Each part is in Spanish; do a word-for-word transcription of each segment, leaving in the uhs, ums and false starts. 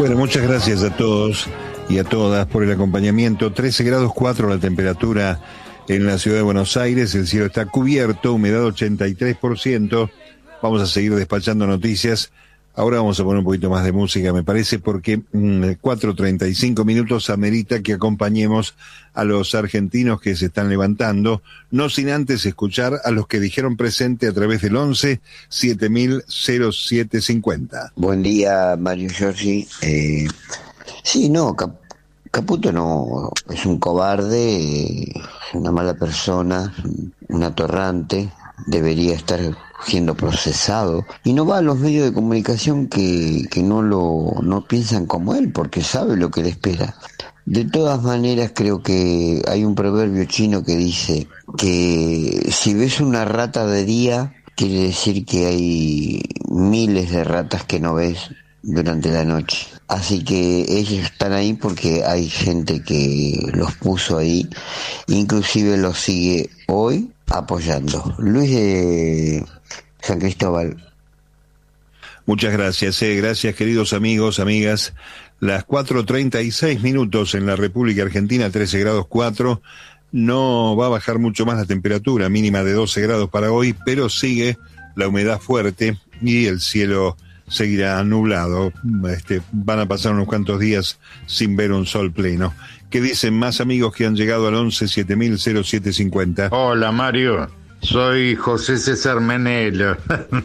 Bueno, muchas gracias a todos y a todas por el acompañamiento. trece grados cuatro la temperatura en la ciudad de Buenos Aires, el cielo está cubierto, humedad ochenta y tres por ciento. Vamos a seguir despachando noticias. Ahora vamos a poner un poquito más de música, me parece, porque mmm, cuatro treinta y cinco minutos amerita que acompañemos a los argentinos que se están levantando, no sin antes escuchar a los que dijeron presente a través del once siete mil cero siete cincuenta. Buen día, Mario Giorgi. Eh, sí, no, Cap- Caputo no es un cobarde, es una mala persona, un atorrante, debería estar siendo procesado y no va a los medios de comunicación que, que no lo no piensan como él porque sabe lo que le espera. De todas maneras, creo que hay un proverbio chino que dice que si ves una rata de día quiere decir que hay miles de ratas que no ves durante la noche. Así que ellos están ahí porque hay gente que los puso ahí, inclusive los sigue hoy apoyando. Luis de San Cristóbal. Muchas gracias, eh. gracias queridos amigos, amigas. Las cuatro treinta y seis minutos en la República Argentina, trece grados cuatro. No va a bajar mucho más la temperatura, mínima de doce grados para hoy, pero sigue la humedad fuerte y el cielo seguirá nublado. Este, van a pasar unos cuantos días sin ver un sol pleno. ¿Qué dicen más amigos que han llegado al once siete mil cero siete cincuenta? Hola Mario, soy José César Menelo.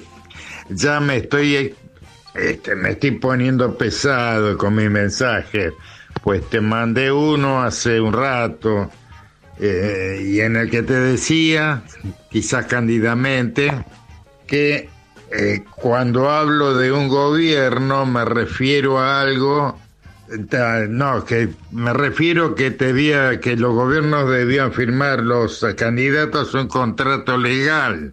Ya me estoy este, me estoy poniendo pesado con mi mensaje, pues te mandé uno hace un rato eh, y en el que te decía, quizás cándidamente, que eh, cuando hablo de un gobierno me refiero a algo. No, que me refiero que te debía, que los gobiernos debían firmar los candidatos un contrato legal.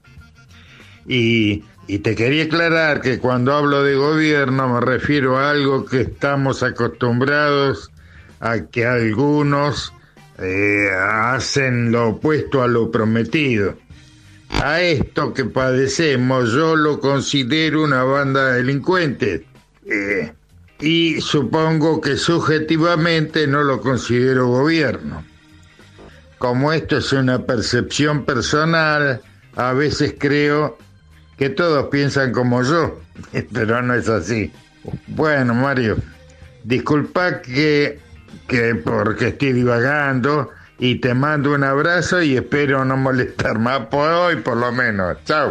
Y, y te quería aclarar que cuando hablo de gobierno me refiero a algo que estamos acostumbrados a que algunos eh, hacen lo opuesto a lo prometido. A esto que padecemos yo lo considero una banda de delincuentes. Eh, Y supongo que subjetivamente no lo considero gobierno. Como esto es una percepción personal, a veces creo que todos piensan como yo, pero no es así. Bueno, Mario, disculpa que, que porque estoy divagando y te mando un abrazo y espero no molestar más por hoy, por lo menos. Chao.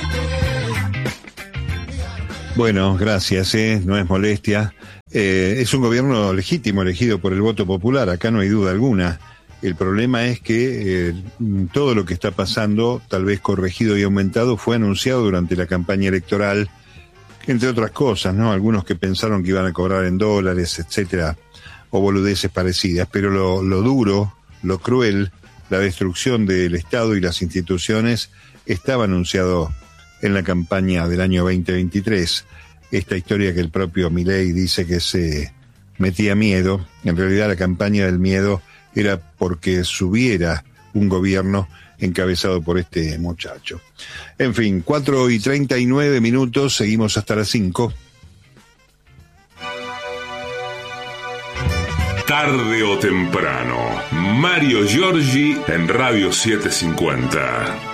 Bueno, gracias, ¿eh? No es molestia. Eh, es un gobierno legítimo, elegido por el voto popular, acá no hay duda alguna. El problema es que eh, todo lo que está pasando, tal vez corregido y aumentado, fue anunciado durante la campaña electoral, entre otras cosas, ¿no? Algunos que pensaron que iban a cobrar en dólares, etcétera, o boludeces parecidas, pero lo, lo duro, lo cruel, la destrucción del Estado y las instituciones, estaba anunciado en la campaña del año veinte veintitrés. Esta historia que el propio Milei dice que se metía miedo, en realidad la campaña del miedo era porque subiera un gobierno encabezado por este muchacho. En fin, cuatro y treinta y nueve minutos, seguimos hasta las cinco. Tarde o temprano, Mario Giorgi en Radio setecientos cincuenta.